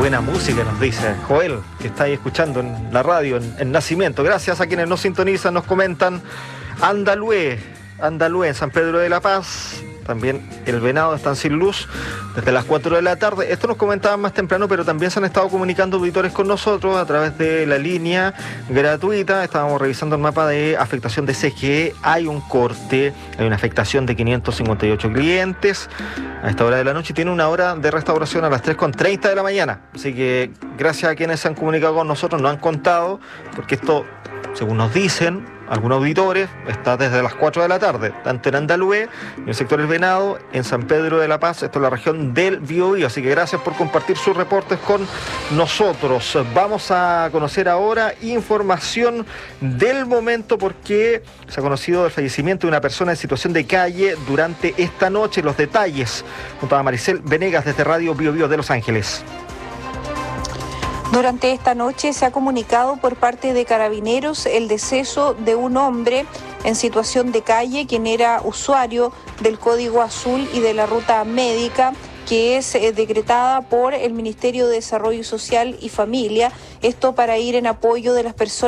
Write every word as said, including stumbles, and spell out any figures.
buena música, nos dice Joel, que está ahí escuchando en la radio, en, en Nacimiento. Gracias a quienes nos sintonizan, nos comentan. Andalúe, Andalúe en San Pedro de la Paz. También el Venado están sin luz desde las cuatro de la tarde. Esto nos comentaban más temprano, pero también se han estado comunicando auditores con nosotros a través de la línea gratuita. Estábamos revisando el mapa de afectación de C G E. Hay un corte, hay una afectación de quinientos cincuenta y ocho clientes a esta hora de la noche. Tiene una hora de restauración a las tres con treinta de la mañana. Así que gracias a quienes se han comunicado con nosotros, nos han contado, porque esto, según nos dicen algunos auditores, está desde las cuatro de la tarde, tanto en Andalúe, en el sector El Venado, en San Pedro de la Paz, esto es la región del Biobío. Así que gracias por compartir sus reportes con nosotros. Vamos a conocer ahora información del momento, porque se ha conocido el fallecimiento de una persona en situación de calle durante esta noche. Los detalles junto a Maricel Venegas desde Radio Biobío de Los Ángeles. Durante esta noche se ha comunicado por parte de Carabineros el deceso de un hombre en situación de calle, quien era usuario del Código Azul y de la ruta médica, que es eh, decretada por el Ministerio de Desarrollo Social y Familia, esto para ir en apoyo de las personas